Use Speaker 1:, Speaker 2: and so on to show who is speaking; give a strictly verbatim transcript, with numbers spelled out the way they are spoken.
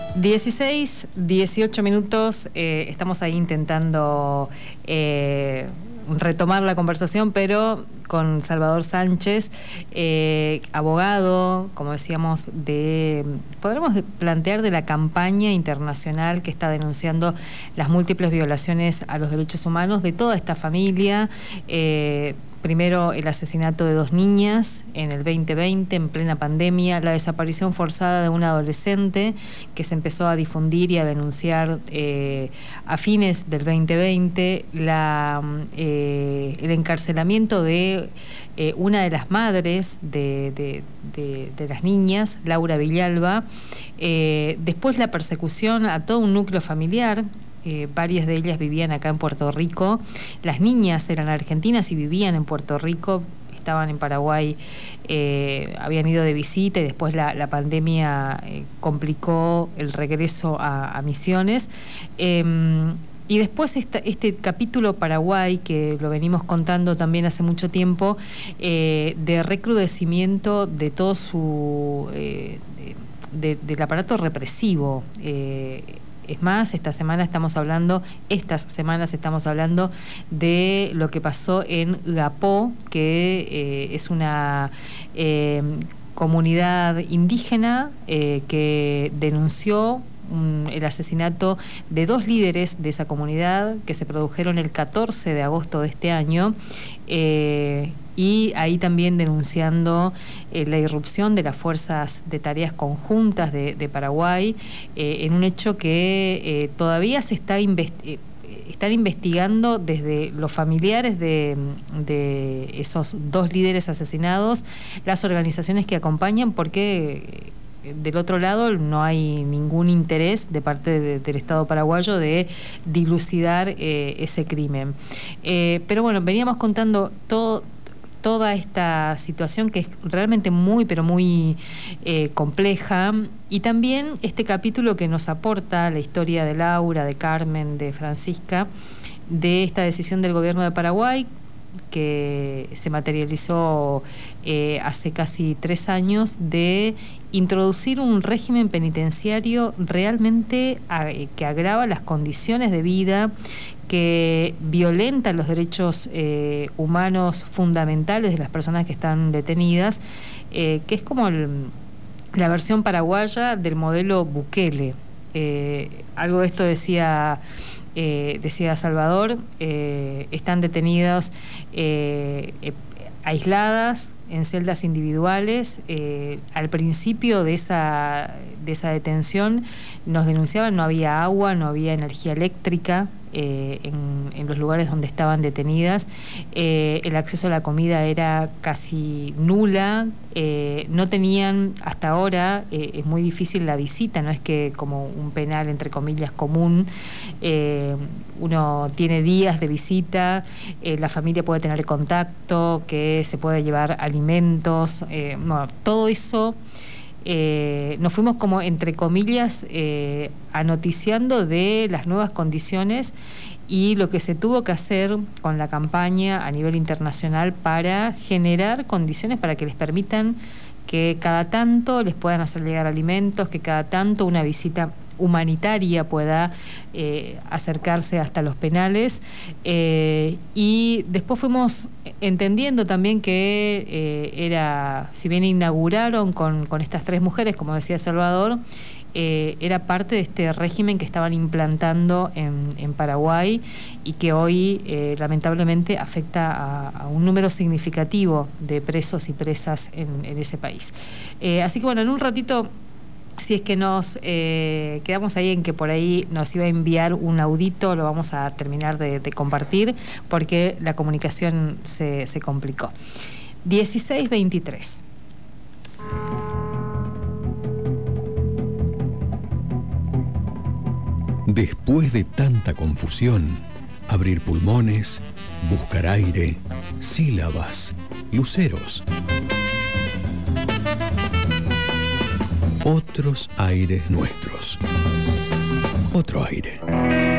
Speaker 1: dieciséis, dieciocho minutos, eh, estamos ahí intentando eh, retomar la conversación, pero con Salvador Sánchez, eh, abogado, como decíamos, de podremos plantear de la campaña internacional que está denunciando las múltiples violaciones a los derechos humanos de toda esta familia. Eh, Primero, el asesinato de dos niñas en el veinte veinte, en plena pandemia, la desaparición forzada de una adolescente que se empezó a difundir y a denunciar eh, a fines del veinte veinte, la, eh, el encarcelamiento de eh, una de las madres de, de, de, de las niñas, Laura Villalba, eh, después la persecución a todo un núcleo familiar. Eh, varias de ellas vivían acá en Puerto Rico. Las niñas eran argentinas y vivían en Puerto Rico, estaban en Paraguay, eh, habían ido de visita y después la, la pandemia eh, complicó el regreso a, a Misiones. Eh, y después esta, este capítulo Paraguay, que lo venimos contando también hace mucho tiempo, eh, de recrudecimiento de todo su... Eh, de, de, del aparato represivo. Eh, Es más, esta semana estamos hablando, estas semanas estamos hablando de lo que pasó en Gapó, que eh, es una eh, comunidad indígena eh, que denunció um, el asesinato de dos líderes de esa comunidad que se produjeron el catorce de agosto de este año. Eh, y ahí también denunciando eh, la irrupción de las fuerzas de tareas conjuntas de, de Paraguay, eh, en un hecho que eh, todavía se está investi- están investigando desde los familiares de, de esos dos líderes asesinados, las organizaciones que acompañan, porque del otro lado no hay ningún interés de parte de, del Estado paraguayo de dilucidar eh, ese crimen. Eh, pero bueno, veníamos contando todo toda esta situación que es realmente muy, pero muy eh, compleja, y también este capítulo que nos aporta la historia de Laura, de Carmen, de Francisca, de esta decisión del gobierno de Paraguay que se materializó eh, hace casi tres años de introducir un régimen penitenciario realmente eh, que agrava las condiciones de vida, que violenta los derechos eh, humanos fundamentales de las personas que están detenidas, eh, que es como el, la versión paraguaya del modelo Bukele. Eh, algo de esto decía, eh, decía Salvador, eh, están detenidos eh, eh, aisladas en celdas individuales. Eh, al principio de esa, de esa detención nos denunciaban, no había agua, no había energía eléctrica eh, en, en los lugares donde estaban detenidas. Eh, el acceso a la comida era casi nula. Eh, no tenían, hasta ahora, eh, es muy difícil la visita, no es que como un penal, entre comillas, común, eh, uno tiene días de visita, eh, la familia puede tener contacto, que se puede llevar alimentos, eh, bueno, todo eso. Eh, nos fuimos como, entre comillas, eh, anoticiando de las nuevas condiciones y lo que se tuvo que hacer con la campaña a nivel internacional para generar condiciones para que les permitan que cada tanto les puedan hacer llegar alimentos, que cada tanto una visita humanitaria pueda eh, acercarse hasta los penales, eh, y después fuimos entendiendo también que eh, era, si bien inauguraron con, con estas tres mujeres, como decía Salvador, eh, era parte de este régimen que estaban implantando en, en Paraguay y que hoy eh, lamentablemente afecta a, a un número significativo de presos y presas en, en ese país. Eh, así que bueno, en un ratito, si es que nos eh, quedamos ahí en que por ahí nos iba a enviar un audito, lo vamos a terminar de, de compartir porque la comunicación se, se complicó. dieciséis veintitrés.
Speaker 2: Después de tanta confusión, abrir pulmones, buscar aire, sílabas, luceros. Otros aires nuestros. Otro aire.